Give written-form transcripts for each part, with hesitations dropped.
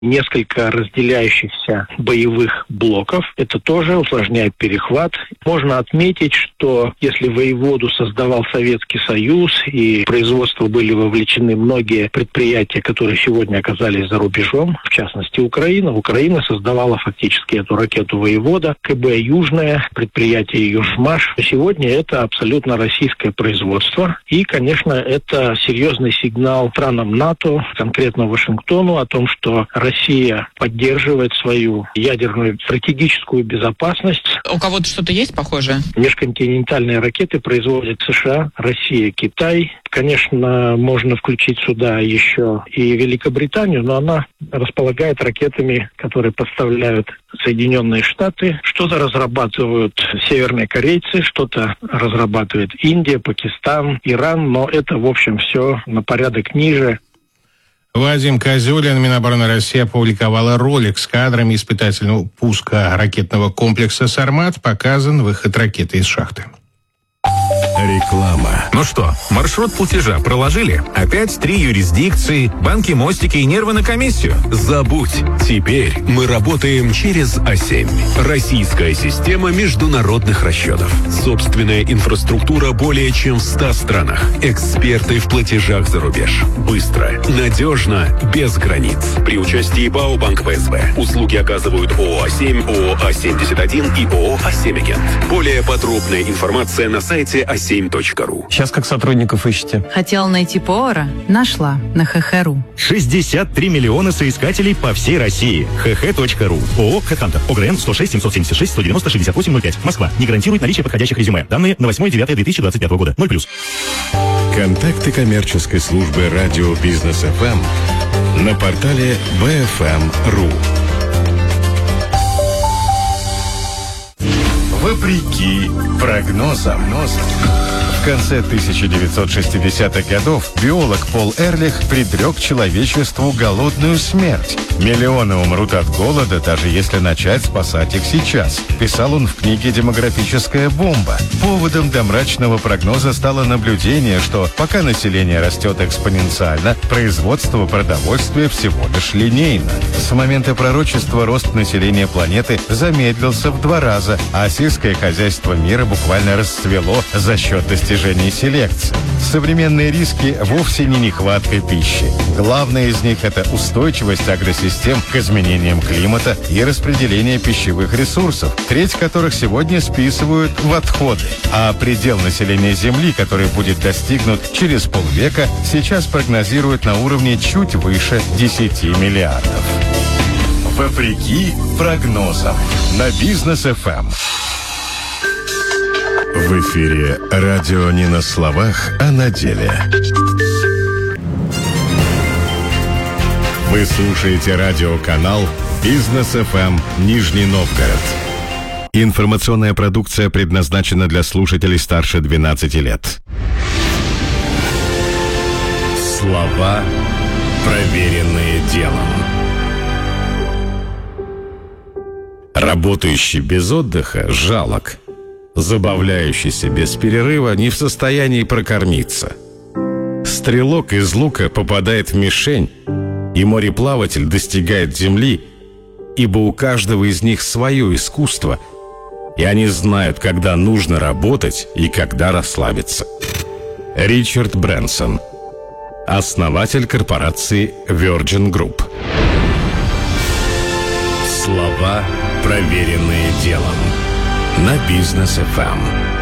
несколько разделяющихся боевых блоков. Это тоже усложняет перехват. Можно отметить, что если воеводу создавал Советский Союз и в производство были вовлечены многие предприятия, которые сегодня оказались за рубежом, в частности Украина. Украина создавала фактически эту ракету воевода, КБ «Южное», предприятие «Южмаш». Сегодня это абсолютно российское производство. И, конечно, это серьезный сигнал странам НАТО, конкретно Вашингтону, о том, что Россия поддерживает свою ядерную стратегическую безопасность. У кого-то что-то есть похожее? Межконтинентальные ракеты производят США, Россия, Китай. Конечно, можно включить сюда еще и Великобританию, но она располагает ракетами, которые поставляют Соединенные Штаты. Что-то разрабатывают северные корейцы, что-то разрабатывает Индия, Пакистан, Иран, но это, в общем, все на порядок ниже. Вадим Козюлин, Минобороны России опубликовала ролик с кадрами испытательного пуска ракетного комплекса «Сармат». Показан выход ракеты из шахты. Реклама. Ну что, маршрут платежа проложили? Опять 3 юрисдикции, банки, мостики и нервы на комиссию? Забудь. Теперь мы работаем через А7. Российская система международных расчетов. Собственная инфраструктура более чем в 100 странах. Эксперты в платежах за рубеж. Быстро, надежно, без границ. При участии ПАО «Банк ВСБ». Услуги оказывают ООО «А7», ООО «А71» и ООО «А7-Агент». Более подробная информация на сайте a7.ru. Сейчас как сотрудников ищете? Хотела найти повара? Нашла на ХХ.ру. 63 миллиона соискателей по всей России. hh.ru. ООО «Хэдхантер». ОГРН 106 776 190 6805. Москва. Не гарантирует наличие подходящих резюме. Данные на 8.9.2025 года. 0+. Контакты коммерческой службы радио Бизнес ФМ на портале bfm.ru. Вопреки прогнозам. В конце 1960-х годов биолог Пол Эрлих предрек человечеству голодную смерть. Миллионы умрут от голода, даже если начать спасать их сейчас. Писал он в книге «Демографическая бомба». Поводом для мрачного прогноза стало наблюдение, что пока население растет экспоненциально, производство продовольствия всего лишь линейно. С момента пророчества рост населения планеты замедлился в 2 раза, а сельское хозяйство мира буквально расцвело за счет достижений селекции. Современные риски вовсе не нехватка пищи. Главное из них – это устойчивость агросистем к изменениям климата и распределение пищевых ресурсов, треть которых сегодня списывают в отходы. А предел населения Земли, который будет достигнут через полвека, сейчас прогнозируют на уровне чуть выше 10 миллиардов. Вопреки прогнозам на Бизнес ФМ. В эфире радио не на словах, а на деле. Вы слушаете радиоканал Бизнес ФМ Нижний Новгород. Информационная продукция предназначена для слушателей старше 12 лет. Слова, проверенные делом. Работающий без отдыха жалок. Забавляющийся без перерыва не в состоянии прокормиться. Стрелок из лука попадает в мишень, и мореплаватель достигает земли, ибо у каждого из них свое искусство, и они знают, когда нужно работать и когда расслабиться. Ричард Брэнсон, основатель корпорации Virgin Group. Слова, проверенные делом. На Бизнес ФМ.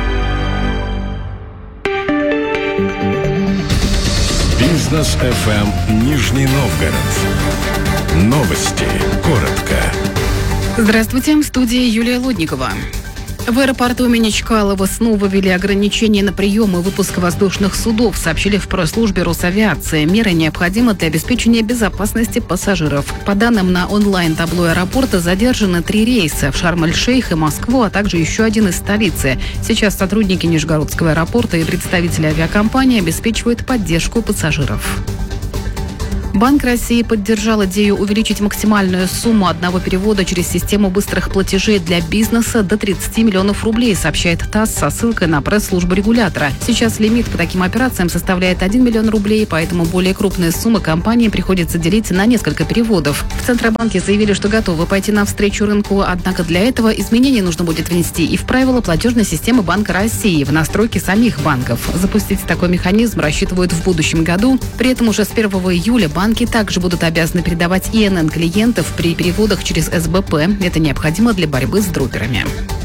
Бизнес ФМ Нижний Новгород. Новости. Коротко. Здравствуйте, в студии Юлия Лодникова. В аэропорту имени Чкалова снова ввели ограничения на прием и выпуск воздушных судов, сообщили в пресс-службе Росавиации. Меры необходимы для обеспечения безопасности пассажиров. По данным на онлайн-табло аэропорта, задержаны 3 рейса в Шарм-эль-Шейх и Москву, а также еще один из столицы. Сейчас сотрудники Нижегородского аэропорта и представители авиакомпании обеспечивают поддержку пассажиров. Банк России поддержал идею увеличить максимальную сумму одного перевода через систему быстрых платежей для бизнеса до 30 миллионов рублей, сообщает ТАСС со ссылкой на пресс-службу регулятора. Сейчас лимит по таким операциям составляет 1 миллион рублей, поэтому более крупные суммы компании приходится делить на несколько переводов. В Центробанке заявили, что готовы пойти навстречу рынку, однако для этого изменения нужно будет внести и в правила платежной системы Банка России, в настройки самих банков. Запустить такой механизм рассчитывают в будущем году. При этом уже с 1 июля банки также будут обязаны передавать ИНН клиентов при переводах через СБП. Это необходимо для борьбы с дроперами.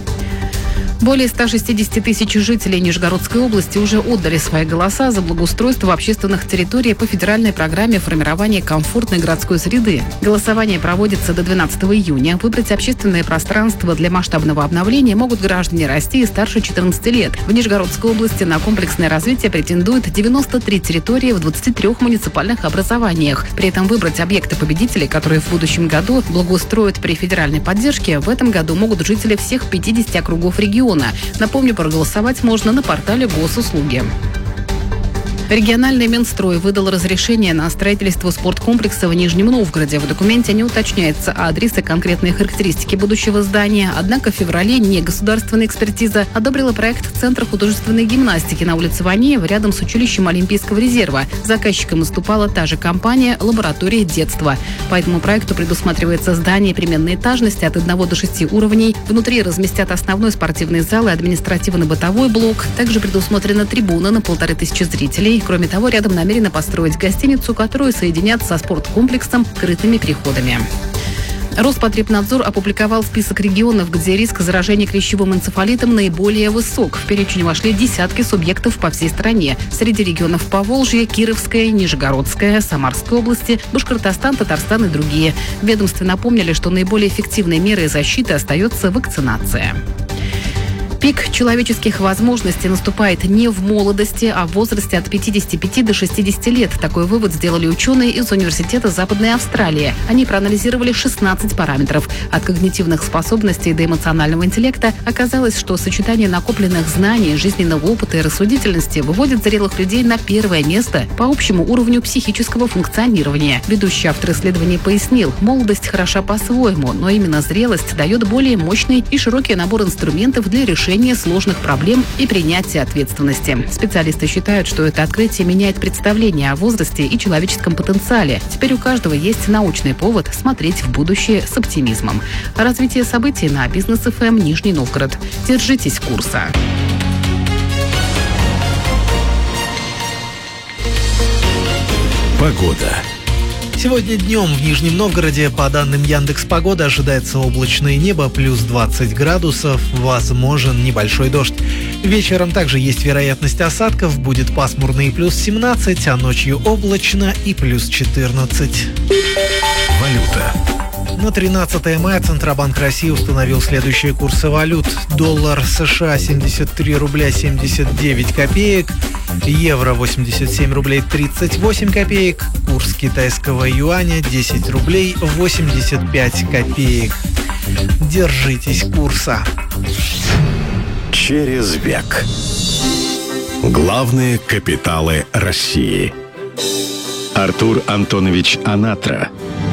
Более 160 тысяч жителей Нижегородской области уже отдали свои голоса за благоустройство общественных территорий по федеральной программе формирования комфортной городской среды. Голосование проводится до 12 июня. Выбрать общественное пространство для масштабного обновления могут граждане России старше 14 лет. В Нижегородской области на комплексное развитие претендует 93 территории в 23 муниципальных образованиях. При этом выбрать объекты победителей, которые в будущем году благоустроят при федеральной поддержке, в этом году могут жители всех 50 округов региона. Напомню, проголосовать можно на портале Госуслуги. Региональный Минстрой выдал разрешение на строительство спорткомплекса в Нижнем Новгороде. В документе не уточняется адрес и конкретные характеристики будущего здания. Однако в феврале негосударственная экспертиза одобрила проект Центра художественной гимнастики на улице Ванеева рядом с училищем Олимпийского резерва. Заказчиком выступала та же компания «Лаборатория детства». По этому проекту предусматривается здание переменной этажности от 1 до 6 уровней. Внутри разместят основной спортивный зал и административно-бытовой блок. Также предусмотрена трибуна на 1500 зрителей. Кроме того, рядом намерены построить гостиницу, которую соединят со спорткомплексом крытыми переходами. Роспотребнадзор опубликовал список регионов, где риск заражения клещевым энцефалитом наиболее высок. В перечень вошли десятки субъектов по всей стране. Среди регионов Поволжья, Кировская, Нижегородская, Самарской области, Башкортостан, Татарстан и другие. В ведомстве напомнили, что наиболее эффективной мерой защиты остается вакцинация. Пик человеческих возможностей наступает не в молодости, а в возрасте от 55 до 60 лет. Такой вывод сделали ученые из Университета Западной Австралии. Они проанализировали 16 параметров. От когнитивных способностей до эмоционального интеллекта оказалось, что сочетание накопленных знаний, жизненного опыта и рассудительности выводит зрелых людей на первое место по общему уровню психического функционирования. Ведущий автор исследования пояснил, молодость хороша по-своему, но именно зрелость дает более мощный и широкий набор инструментов для решения сложных проблем и принятия ответственности. Специалисты считают, что это открытие меняет представление о возрасте и человеческом потенциале. Теперь у каждого есть научный повод смотреть в будущее с оптимизмом. Развитие событий на Бизнес ФМ Нижний Новгород. Держитесь курса. Погода. Сегодня днем в Нижнем Новгороде, по данным Яндекс.Погода, ожидается облачное небо, плюс 20 градусов, возможен небольшой дождь. Вечером также есть вероятность осадков, будет пасмурно и плюс 17, а ночью облачно и плюс 14. Валюта. На 13 мая Центробанк России установил следующие курсы валют. Доллар США 73 рубля 79 копеек, евро 87 рублей 38 копеек, курс китайского юаня 10 рублей 85 копеек. Держитесь курса. Через век. Главные капиталы России. Артур Антонович Анатра.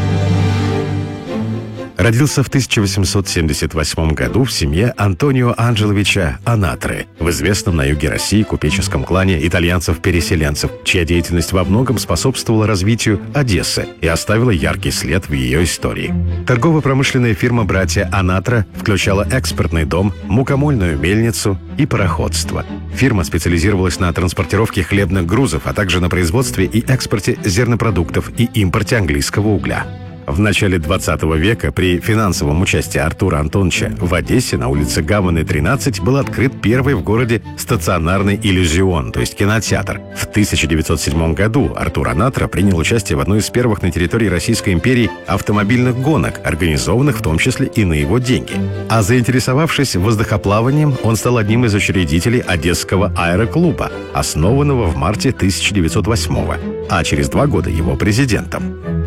Родился в 1878 году в семье Антонио Анджеловича Анатры в известном на юге России купеческом клане итальянцев-переселенцев, чья деятельность во многом способствовала развитию Одессы и оставила яркий след в ее истории. Торгово-промышленная фирма «Братья Анатра» включала экспортный дом, мукомольную мельницу и пароходство. Фирма специализировалась на транспортировке хлебных грузов, а также на производстве и экспорте зернопродуктов и импорте английского угля. В начале 20 века при финансовом участии Артура Антоновича в Одессе на улице Гаваны, 13 был открыт первый в городе стационарный иллюзион, то есть кинотеатр. В 1907 году Артур Анатра принял участие в одной из первых на территории Российской империи автомобильных гонок, организованных в том числе и на его деньги. А заинтересовавшись воздухоплаванием, он стал одним из учредителей Одесского аэроклуба, основанного в марте 1908 а через 2 года его президентом.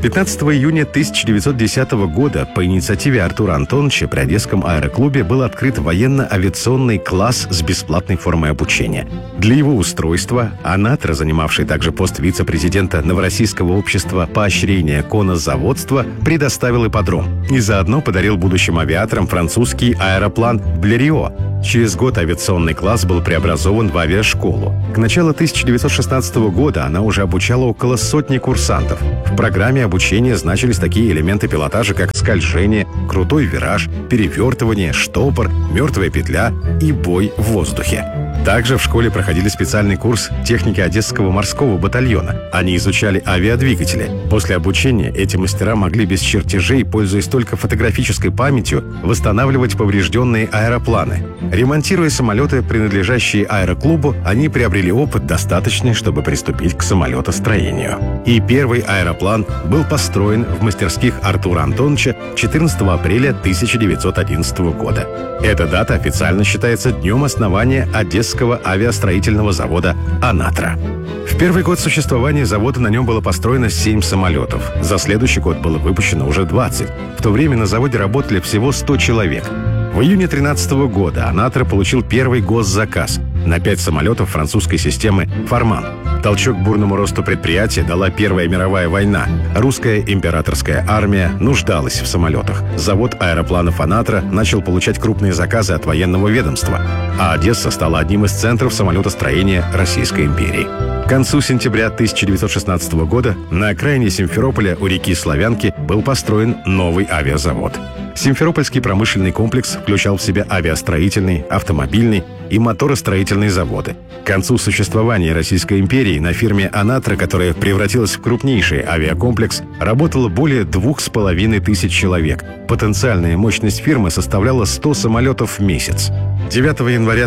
15 июня 1910 года по инициативе Артура Антоновича при Одесском аэроклубе был открыт военно-авиационный класс с бесплатной формой обучения. Для его устройства АНАТРА, занимавший также пост вице-президента Новороссийского общества поощрения конозаводства, предоставил ипподром и заодно подарил будущим авиаторам французский аэроплан «Блерио». Через год авиационный класс был преобразован в авиашколу. К началу 1916 года она уже обучала около сотни курсантов. В программе обучения значились такие элементы пилотажа, как скольжение, крутой вираж, перевертывание, штопор, мертвая петля и бой в воздухе. Также в школе проходили специальный курс техники Одесского морского батальона. Они изучали авиадвигатели. После обучения эти мастера могли без чертежей, пользуясь только фотографической памятью, восстанавливать поврежденные аэропланы. Ремонтируя самолеты, принадлежащие аэроклубу, они приобрели опыт, достаточный, чтобы приступить к самолетостроению. И первый аэроплан был построен в мастерских Артура Антоновича 14 апреля 1911 года. Эта дата официально считается днем основания Одесского авиастроительного завода «АНАТРА». В первый год существования завода на нем было построено 7 самолетов. За следующий год было выпущено уже 20. В то время на заводе работали всего 100 человек. В июне 2013 года АНАТРА получил первый госзаказ на 5 самолетов французской системы «Фарман». Толчок бурному росту предприятия дала Первая мировая война. Русская императорская армия нуждалась в самолетах. Завод аэропланов «АНАТРА» начал получать крупные заказы от военного ведомства, а Одесса стала одним из центров самолетостроения Российской империи. К концу сентября 1916 года на окраине Симферополя у реки Славянки был построен новый авиазавод. Симферопольский промышленный комплекс включал в себя авиастроительный, автомобильный и моторостроительные заводы. К концу существования Российской империи на фирме «АНАТРА», которая превратилась в крупнейший авиакомплекс, работало более 2500 человек. Потенциальная мощность фирмы составляла 100 самолетов в месяц. 9 января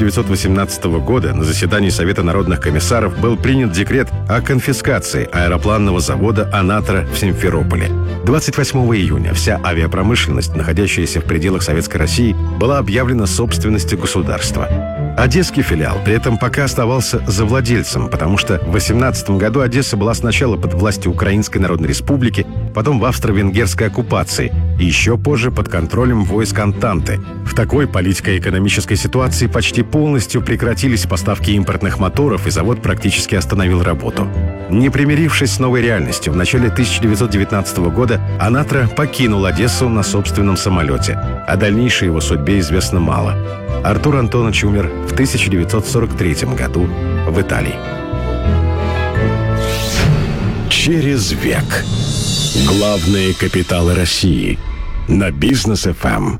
1918 года на заседании Совета народных комиссаров был принят декрет о конфискации аэропланного завода «АНАТРА» в Симферополе. 28 июня вся авиапромышленность, находящаяся в пределах Советской России, была объявлена собственностью государства. Одесский филиал при этом пока оставался завладельцем, потому что в 18 году Одесса была сначала под властью Украинской Народной Республики, потом в австро-венгерской оккупации и еще позже под контролем войск Антанты. В такой политико-экономической ситуации почти полностью прекратились поставки импортных моторов, и завод практически остановил работу. Не примирившись с новой реальностью, в начале 1919 года АНАТРА покинул Одессу на собственном самолете. О дальнейшей его судьбе известно мало. Артур Антонович умер в 1943 году в Италии. Через век. Главные капиталы России. На Бизнес ФМ.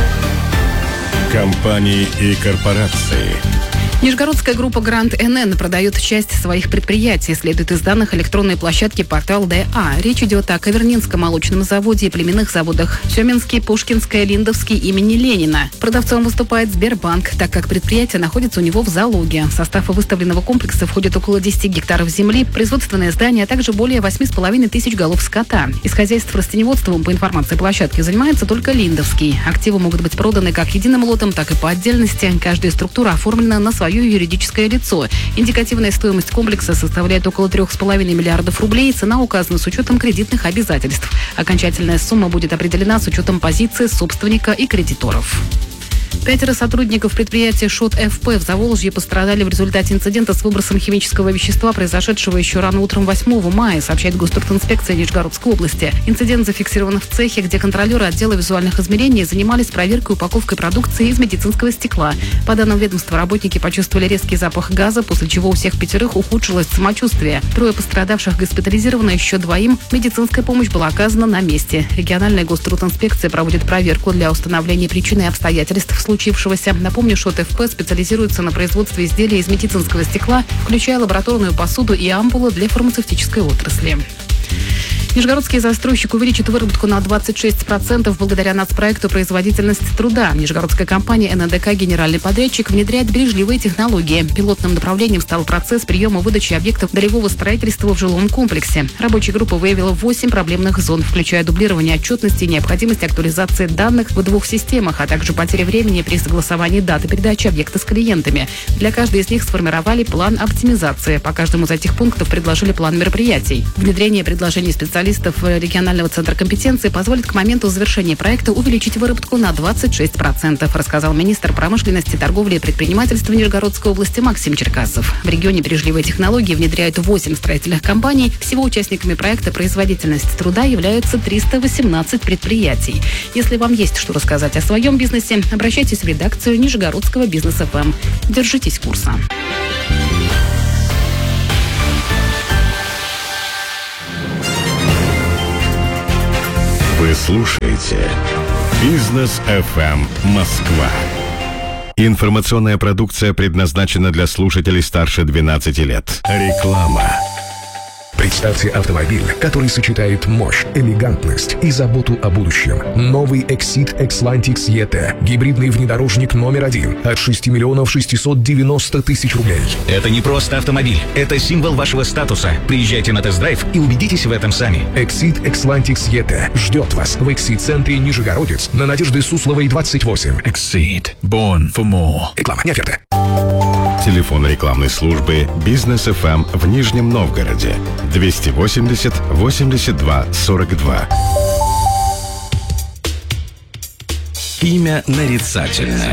Компании и корпорации. Нижегородская группа Гранд НН продает часть своих предприятий, следует из данных электронной площадки портал ДА. Речь идет о Кавернинском молочном заводе и племенных заводах Семенский, Пушкинская, Линдовский имени Ленина. Продавцом выступает Сбербанк, так как предприятие находится у него в залоге. В состав выставленного комплекса входит около 10 гектаров земли, производственное здание, а также более 8,5 тысяч голов скота. Из хозяйств растеневодством, по информации площадки, занимается только Линдовский. Активы могут быть проданы как единым лотом, так и по отдельности. Каждая структура оформлена на свое юридическое лицо. Индикативная стоимость комплекса составляет около 3,5 миллиардов рублей. Цена указана с учетом кредитных обязательств. Окончательная сумма будет определена с учетом позиции собственника и кредиторов. 5 сотрудников предприятия ШОТ ФП в Заволжье пострадали в результате инцидента с выбросом химического вещества, произошедшего еще рано утром 8 мая, сообщает Гострудинспекция Нижегородской области. Инцидент зафиксирован в цехе, где контролеры отдела визуальных измерений занимались проверкой и упаковкой продукции из медицинского стекла. По данным ведомства, работники почувствовали резкий запах газа, после чего у всех 5 ухудшилось самочувствие. 3 пострадавших госпитализированы, еще 2 медицинская помощь была оказана на месте. Региональная Гострудинспекция проводит проверку для установления причин и обстоятельств случившегося. Напомню, ШОТ ФП специализируется на производстве изделий из медицинского стекла, включая лабораторную посуду и ампулы для фармацевтической отрасли. Нижегородский застройщик увеличит выработку на 26% благодаря нацпроекту «Производительность труда». Нижегородская компания НДК «Генеральный подрядчик» внедряет бережливые технологии. Пилотным направлением стал процесс приема выдачи объектов долевого строительства в жилом комплексе. Рабочая группа выявила 8 проблемных зон, включая дублирование отчетности и необходимость актуализации данных в 2 системах, а также потери времени при согласовании даты передачи объекта с клиентами. Для каждой из них сформировали план оптимизации. По каждому из этих пунктов предложили план мероприятий. Внедрение предложений специалистов специалистов регионального центра компетенции позволит к моменту завершения проекта увеличить выработку на 26%, рассказал министр промышленности, торговли и предпринимательства Нижегородской области Максим Черкасов. В регионе бережливые технологии внедряют 8 строительных компаний. Всего участниками проекта «Производительность труда» являются 318 предприятий. Если вам есть что рассказать о своем бизнесе, обращайтесь в редакцию Нижегородского бизнес-ФМ. Держитесь курса. Вы слушаете Бизнес FM Москва. Информационная продукция предназначена для слушателей старше 12 лет. Реклама. Представьте автомобиль, который сочетает мощь, элегантность и заботу о будущем. Новый Exit Xlantix ET. Гибридный внедорожник номер 1 от 6 миллионов 690 тысяч рублей. Это не просто автомобиль. Это символ вашего статуса. Приезжайте на тест-драйв и убедитесь в этом сами. Exit Xlantix ET ждет вас в Exit-центре Нижегородец на Надежды Сусловой, 28. Exit. Born for more. Реклама не оферта. Телефон рекламной службы Бизнес FM в Нижнем Новгороде 280 82 42. Имя нарицательное.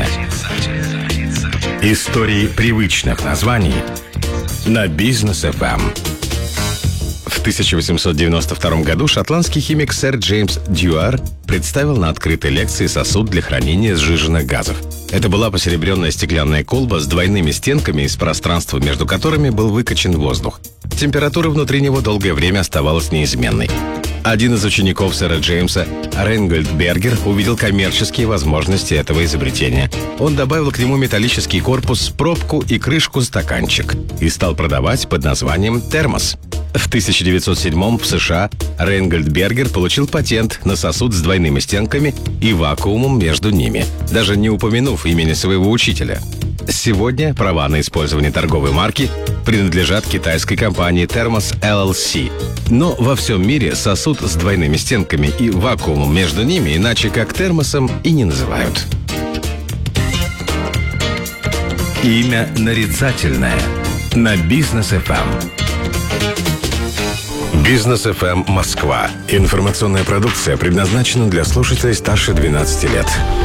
Истории привычных названий на Бизнес FM. В 1892 году шотландский химик сэр Джеймс Дьюар представил на открытой лекции сосуд для хранения сжиженных газов. Это была посеребренная стеклянная колба с двойными стенками, из пространства между которыми был выкачан воздух. Температура внутри него долгое время оставалась неизменной. Один из учеников сэра Джеймса, Рейнгольд Бергер, увидел коммерческие возможности этого изобретения. Он добавил к нему металлический корпус, пробку и крышку-стаканчик и стал продавать под названием термос. В 1907 в США Рейнгольд Бергер получил патент на сосуд с двойными стенками и вакуумом между ними, даже не упомянув имени своего учителя. Сегодня права на использование торговой марки принадлежат китайской компании Thermos LLC. Но во всем мире сосуд с двойными стенками и вакуумом между ними иначе как термосом и не называют. Имя нарицательное на Бизнес FM. Бизнес FM Москва. Информационная продукция предназначена для слушателей старше 12 лет.